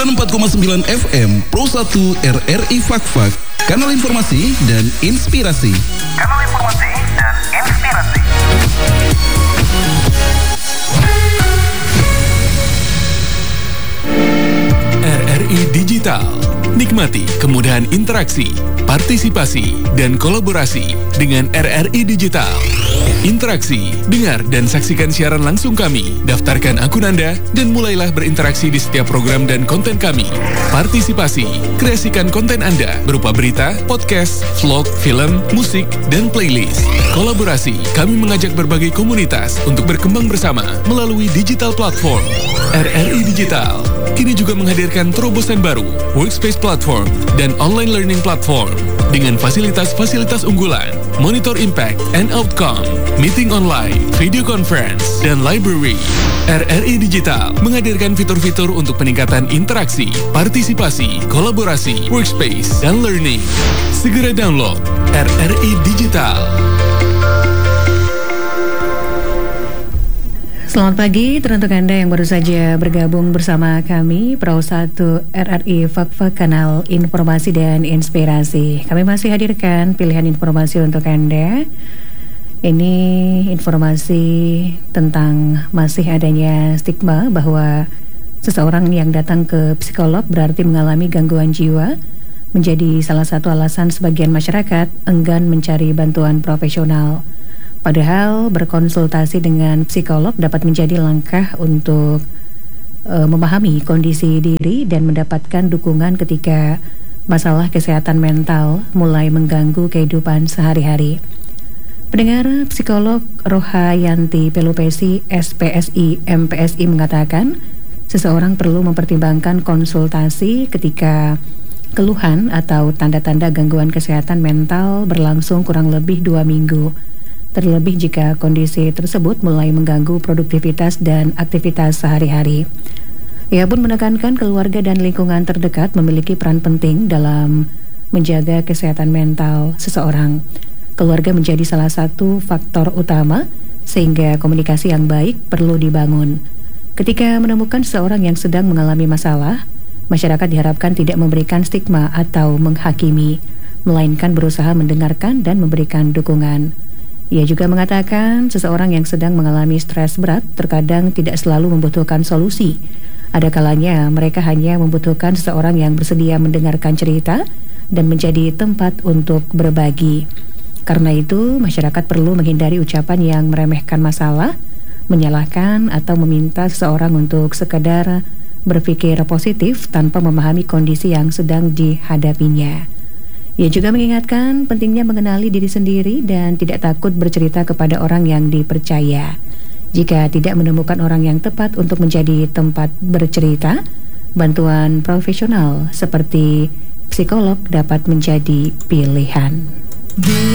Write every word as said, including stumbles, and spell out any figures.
sembilan puluh empat koma sembilan F M Pro satu R R I Fakfak, kanal informasi dan inspirasi. Kanal informasi dan inspirasi. R R I Digital. Nikmati kemudahan interaksi, partisipasi, dan kolaborasi dengan R R I Digital. Interaksi, dengar dan saksikan siaran langsung kami. Daftarkan akun Anda dan mulailah berinteraksi di setiap program dan konten kami. Partisipasi, kreasikan konten Anda berupa berita, podcast, vlog, film, musik, dan playlist. Kolaborasi, kami mengajak berbagai komunitas untuk berkembang bersama melalui digital platform. R R I Digital kini juga menghadirkan terobosan baru, workspace platform, dan online learning platform dengan fasilitas-fasilitas unggulan, monitor impact and outcome, meeting online, video conference, dan library. R R I Digital menghadirkan fitur-fitur untuk peningkatan interaksi, partisipasi, kolaborasi, workspace, dan learning. Segera download R R I Digital. Selamat pagi, teruntuk Anda yang baru saja bergabung bersama kami, Pro satu R R I Fakfak, kanal informasi dan inspirasi. Kami masih hadirkan pilihan informasi untuk Anda. Ini informasi tentang masih adanya stigma bahwa seseorang yang datang ke psikolog berarti mengalami gangguan jiwa, menjadi salah satu alasan sebagian masyarakat enggan mencari bantuan profesional. Padahal berkonsultasi dengan psikolog dapat menjadi langkah untuk uh, memahami kondisi diri dan mendapatkan dukungan ketika masalah kesehatan mental mulai mengganggu kehidupan sehari-hari. Pendengar, psikolog Rohayanti Pelupesi, S P S I M P S I mengatakan seseorang perlu mempertimbangkan konsultasi ketika keluhan atau tanda-tanda gangguan kesehatan mental berlangsung kurang lebih dua minggu. Terlebih jika kondisi tersebut mulai mengganggu produktivitas dan aktivitas sehari-hari. Ia pun menekankan keluarga dan lingkungan terdekat memiliki peran penting dalam menjaga kesehatan mental seseorang. Keluarga menjadi salah satu faktor utama sehingga komunikasi yang baik perlu dibangun. Ketika menemukan seseorang yang sedang mengalami masalah, masyarakat diharapkan tidak memberikan stigma atau menghakimi, melainkan berusaha mendengarkan dan memberikan dukungan. Ia juga mengatakan seseorang yang sedang mengalami stres berat terkadang tidak selalu membutuhkan solusi. Ada kalanya mereka hanya membutuhkan seseorang yang bersedia mendengarkan cerita dan menjadi tempat untuk berbagi. Karena itu, masyarakat perlu menghindari ucapan yang meremehkan masalah, menyalahkan atau meminta seseorang untuk sekadar berpikir positif tanpa memahami kondisi yang sedang dihadapinya. Ia juga mengingatkan pentingnya mengenali diri sendiri dan tidak takut bercerita kepada orang yang dipercaya. Jika tidak menemukan orang yang tepat untuk menjadi tempat bercerita, bantuan profesional seperti psikolog dapat menjadi pilihan.